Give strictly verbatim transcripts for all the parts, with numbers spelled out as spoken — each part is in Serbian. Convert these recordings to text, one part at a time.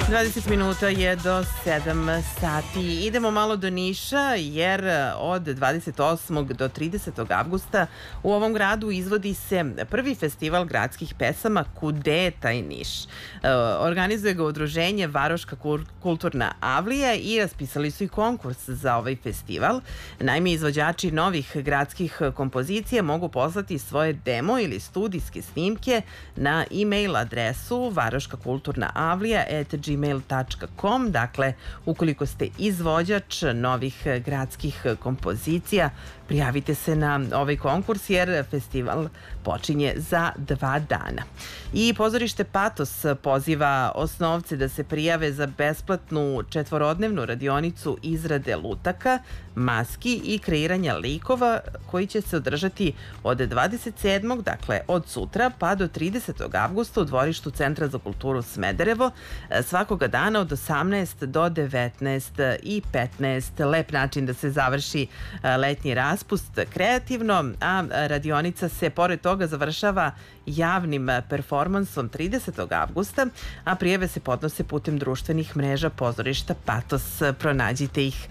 dvadeset minuta je do sedam sati. Idemo malo do Niša, jer od dvadeset osmog do tridesetog avgusta u ovom gradu izvodi se prvi festival gradskih pesama Kude je taj Niš. Organizuje ga udruženje Varoška kulturna avlija i raspisali su i konkurs za ovaj festival. Naime, izvođači novih gradskih kompozicija mogu poslati svoje demo ili studijske snimke na e-mail adresu varoškakulturnaavlija at gmail tačka com. Dakle, ukoliko ste izvođač novih gradskih kompozicija, prijavite se na ovaj konkurs jer festival počinje za dva dana. I pozorište Patos poziva osnovce da se prijave za besplatnu četvorodnevnu radionicu izrade lutaka, maski i kreiranja likova koji će se održati od dvadeset sedmog dakle od sutra, pa do tridesetog avgusta u dvorištu Centra za kulturu Smederevo, svakoga dana od osamnaest do devetnaest i petnaest. Lep način da se završi letnji raspust kreativno, a radionica se pored toga završava javnim performansom tridesetog avgusta, a prijave se podnose putem društvenih mreža pozorišta Patos. Pronađite ih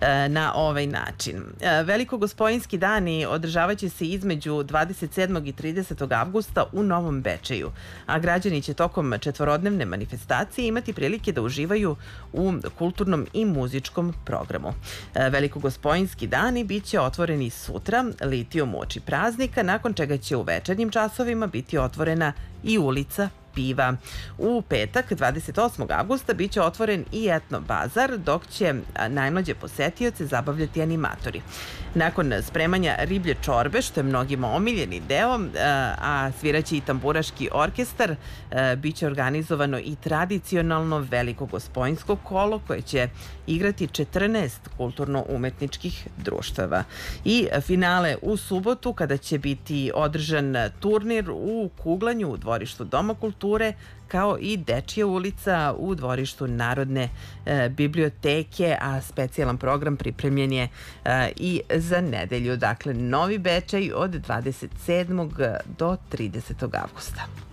na ovaj način. Velikogospojinski dani održavaće se između dvadeset sedmog i tridesetog avgusta u Novom Bečeju, a građani će tokom četvorodnevne manifestacije imati prilike da uživaju u kulturnom i muzičkom programu. Velikogospojinski dani biće otvoreni sutra, litijum uoči praznika, nakon čega će u večernjim časovima biti otvorena i ulica piva. U petak, dvadeset osmog avgusta, biće otvoren i etno bazar, dok će najmlađe posetioce zabavljati animatori. Nakon spremanja riblje čorbe, što je mnogima omiljeni deo, a sviraće i tamburaški orkestar, biće organizovano i tradicionalno Velikogospojinsko kolo koje će igrati četrnaest kulturno-umetničkih društava. I finale u subotu, kada će biti održan turnir u kuglanju u dvorištu Doma kulture, kao i Dečija ulica u dvorištu Narodne e, biblioteke, a specijalan program pripremljen je e, i za nedelju. Dakle, Novi Bečej od dvadeset sedmog do tridesetog avgusta.